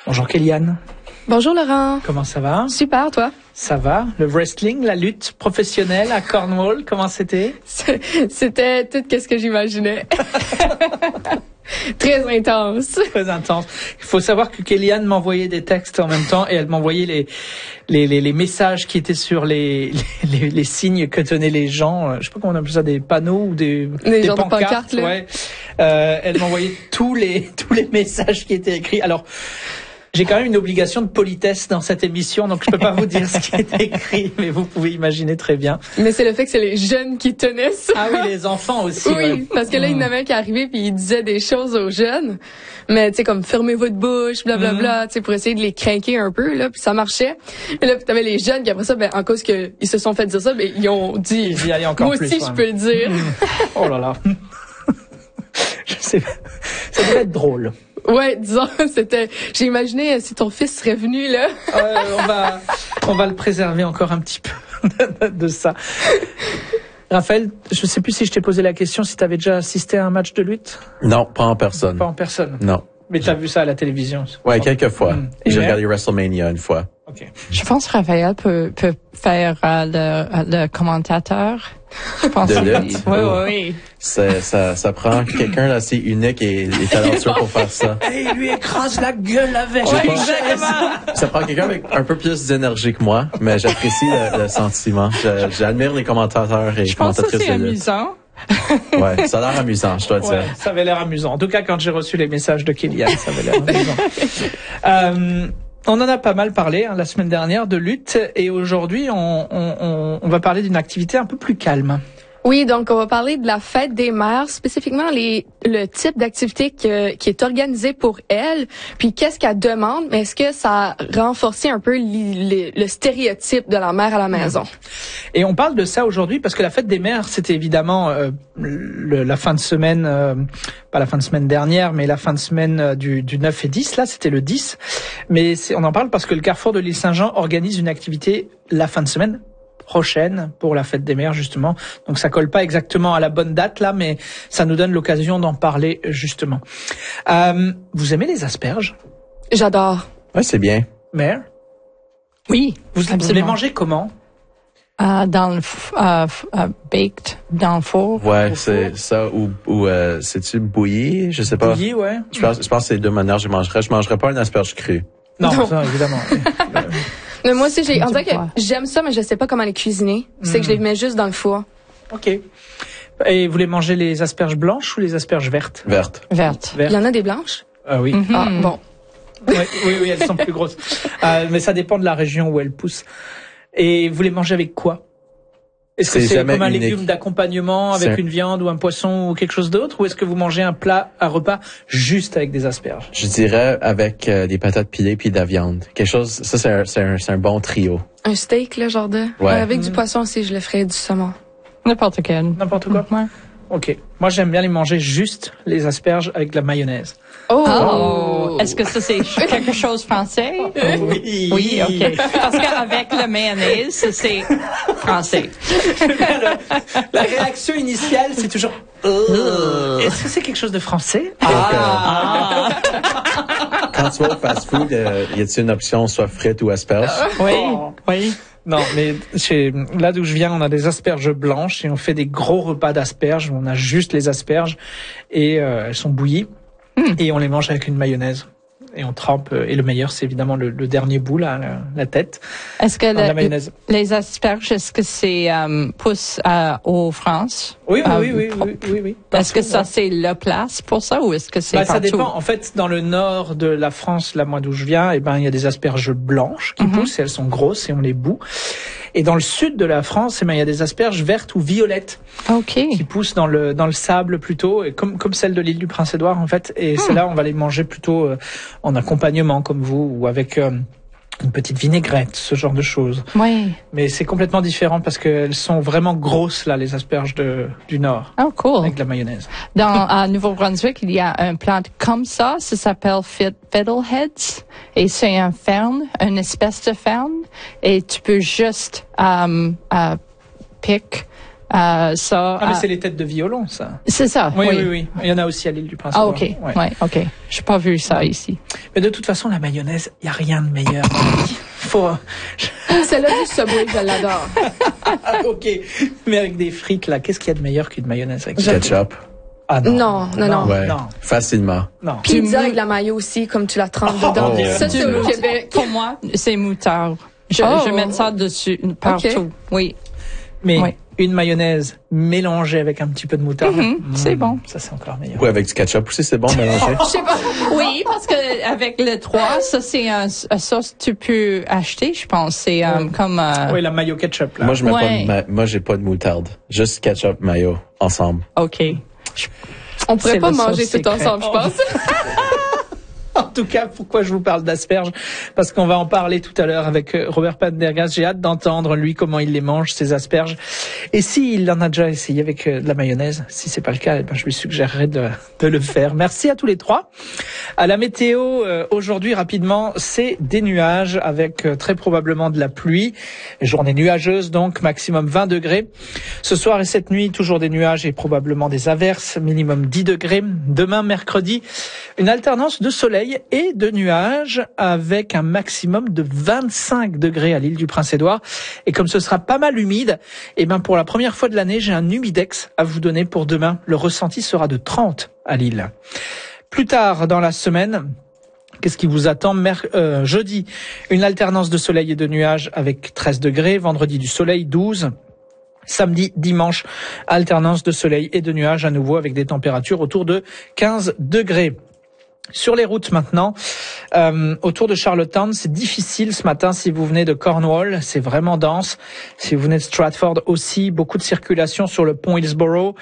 Bonjour Kéliane. Bonjour Laurent. Comment ça va? Super, toi? Ça va. Le wrestling, la lutte professionnelle à Cornwall, comment c'était? C'était tout ce que j'imaginais. Très intense. Très intense. Il faut savoir que Kéliane m'envoyait des textes en même temps et elle m'envoyait les messages qui étaient sur les signes que tenaient les gens. Je sais pas comment on appelle ça, des panneaux ou des pancartes. Ouais. Elle m'envoyait tous les messages qui étaient écrits. Alors, j'ai quand même une obligation de politesse dans cette émission, donc je peux pas vous dire ce qui est écrit, mais vous pouvez imaginer très bien. Mais c'est le fait que c'est les jeunes qui tenaient ça. Ah oui, les enfants aussi. Oui, ouais. Parce que là, il y en avait un qui arrivait puis il disait des choses aux jeunes, mais tu sais comme fermez votre bouche, blablabla, tu sais pour essayer de les craquer un peu là, puis ça marchait. Et là, t'avais les jeunes qui après ça, en cause que ils se sont fait dire ça, ils ont dit moi aussi je peux le dire. Oh là là. Je sais pas. Ça devait être drôle. Ouais, disons, j'ai imaginé si ton fils serait venu, là. On va le préserver encore un petit peu de ça. Raphaël, je sais plus si je t'ai posé la question, si tu avais déjà assisté à un match de lutte? Non, pas en personne. Pas en personne? Non. Mais t'as vu ça à la télévision? Ouais, quelques fois. Et j'ai regardé WrestleMania une fois. Okay. Je pense que Raphaël peut faire le commentateur. Je pense de lutte. Oui. Ça prend quelqu'un d'assez unique et talentueux pour faire ça. Et il lui écrase la gueule avec une chaise. Ça prend quelqu'un avec un peu plus d'énergie que moi, mais j'apprécie le sentiment. J'admire les commentateurs et je pense que commentatrices c'est de lutte. amusant. Ouais, ça a l'air amusant, je dois dire. Ouais, ça avait l'air amusant. En tout cas, quand j'ai reçu les messages de Kéliane, ça avait l'air amusant. On en a pas mal parlé la semaine dernière de lutte et aujourd'hui on va parler d'une activité un peu plus calme. Oui, donc on va parler de la fête des mères, spécifiquement le type d'activité qui est organisé pour elle, puis qu'est-ce qu'elle demande, mais est-ce que ça a renforcé un peu le stéréotype de la mère à la maison? Et on parle de ça aujourd'hui parce que la fête des mères, c'était évidemment la fin de semaine, pas la fin de semaine dernière, mais la fin de semaine du 9 et 10, là c'était le 10, mais on en parle parce que le Carrefour de l'Île Saint-Jean organise une activité la fin de semaine prochaine pour la fête des mères justement. Donc ça colle pas exactement à la bonne date là, mais ça nous donne l'occasion d'en parler justement. Vous aimez les asperges? J'adore. Ouais, c'est bien. Mère? Oui, vous les mangez comment? Dans le baked dans le four. Ouais, c'est ça ou c'est-tu bouilli, je sais pas. Bouilli, ouais. Je pense que c'est les deux manières que je mangerais pas une asperge crue. Non, ça évidemment. Mais moi aussi, on dirait que j'aime ça, mais je sais pas comment les cuisiner. C'est que je les mets juste dans le four. OK. Et vous voulez manger les asperges blanches ou les asperges vertes? Vertes. Il y en a des blanches? Ah oui. Ah, bon. Oui, elles sont plus grosses. Mais ça dépend de la région où elles poussent. Et vous les mangez avec quoi? Est-ce que c'est comme un légume d'accompagnement avec une viande ou un poisson ou quelque chose d'autre? Ou est-ce que vous mangez un repas juste avec des asperges? Je dirais avec des patates pilées puis de la viande. Quelque chose, ça c'est un bon trio. Un steak, là, genre de... Ouais. Avec du poisson aussi, je le ferais du saumon. N'importe quel. N'importe quoi? Ouais. OK. Moi, j'aime bien les manger juste les asperges avec de la mayonnaise. Oh! Est-ce que ça, c'est quelque chose français? Oui. Oui, OK. Parce qu'avec la mayonnaise, ça, c'est français. La réaction initiale, c'est toujours... Est-ce que c'est quelque chose de français? Quand tu vas au fast-food, y a-t-il une option soit frites ou asperges? Oui. Non, mais là d'où je viens, on a des asperges blanches et on fait des gros repas d'asperges où on a juste les asperges et elles sont bouillies et on les mange avec une mayonnaise. Et on trempe, et le meilleur, c'est évidemment le dernier bout, là, la tête. Est-ce que la mayonnaise. Les asperges, est-ce que c'est pousse au France? Oui. Est-ce que ça, c'est la place pour ça ou est-ce que c'est partout? Ça dépend. En fait, dans le nord de la France, là, moi d'où je viens, il y a des asperges blanches qui poussent et elles sont grosses et on les bout. Et dans le sud de la France, il y a des asperges vertes ou violettes. Qui poussent dans le sable plutôt, et comme celle de l'île du Prince-Édouard en fait. Et celles-là, on va les manger plutôt en accompagnement comme vous ou avec une petite vinaigrette, ce genre de choses. Oui. Mais c'est complètement différent parce qu'elles sont vraiment grosses là, les asperges du Nord. Oh, cool. Avec de la mayonnaise. Dans Nouveau-Brunswick, il y a un plant comme ça s'appelle fiddleheads, et c'est un fern, une espèce de fern, et tu peux juste pick Ça. Ah, mais c'est les têtes de violon, ça. C'est ça. Oui. Il y en a aussi à l'île du Prince-Édouard. Ah, ok. Ouais, ok. J'ai pas vu ça ici. Mais de toute façon, la mayonnaise, il y a rien de meilleur. Celle-là du Subway, je l'adore. Ok. Mais avec des frites, là, qu'est-ce qu'il y a de meilleur qu'une mayonnaise avec Ketchup. Ah Non. Ouais. Non. Facilement. Non. Pizza avec la mayo aussi, comme tu la trempes dedans. oh. Ça, c'est au Québec. Pour moi, c'est moutarde. Je mets ça dessus, partout. Okay. Oui. Mais une mayonnaise mélangée avec un petit peu de moutarde. C'est bon. Ça, c'est encore meilleur. Ou avec du ketchup aussi, c'est bon mélangé. Je sais pas. Oui, parce que avec le 3, ça c'est un sauce que tu peux acheter, je pense. C'est comme. Oui, la mayo ketchup, là. Moi, je mets Ouais. moi, j'ai pas de moutarde. Juste ketchup, mayo, ensemble. Ok. On pourrait C'est pas le manger sauce tout secret. ensemble, je pense. En tout cas, pourquoi je vous parle d'asperges? Parce qu'on va en parler tout à l'heure avec Robert Pendergast. J'ai hâte d'entendre, lui, comment il les mange, ces asperges. Et s'il en a déjà essayé avec de la mayonnaise, si c'est pas le cas, eh ben, je lui suggérerais de le faire. Merci à tous les trois. À la météo, aujourd'hui, rapidement, c'est des nuages avec très probablement de la pluie. Journée nuageuse, donc, maximum 20 degrés. Ce soir et cette nuit, toujours des nuages et probablement des averses, minimum 10 degrés. Demain, mercredi, une alternance de soleil et de nuages avec un maximum de 25 degrés à l'île du Prince-Édouard. Et comme ce sera pas mal humide, eh ben pour la première fois de l'année, j'ai un humidex à vous donner pour demain. Le ressenti sera de 30 à l'île. Plus tard dans la semaine, qu'est-ce qui vous attend? Jeudi, une alternance de soleil et de nuages avec 13 degrés. Vendredi, du soleil, 12. Samedi, dimanche, alternance de soleil et de nuages à nouveau avec des températures autour de 15 degrés. Sur les routes maintenant, autour de Charlottetown, c'est difficile ce matin si vous venez de Cornwall, c'est vraiment dense. Si vous venez de Stratford aussi, beaucoup de circulation sur le pont Hillsborough.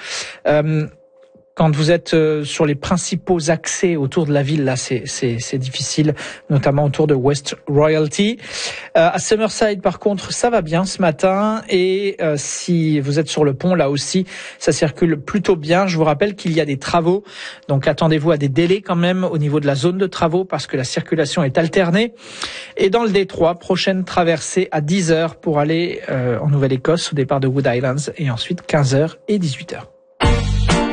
Quand vous êtes sur les principaux accès autour de la ville, là, c'est difficile, notamment autour de West Royalty. À Summerside, par contre, ça va bien ce matin. Et si vous êtes sur le pont, là aussi, ça circule plutôt bien. Je vous rappelle qu'il y a des travaux, donc attendez-vous à des délais quand même au niveau de la zone de travaux parce que la circulation est alternée. Et dans le Détroit, prochaine traversée à 10h pour aller en Nouvelle-Écosse au départ de Wood Islands et ensuite 15h et 18h.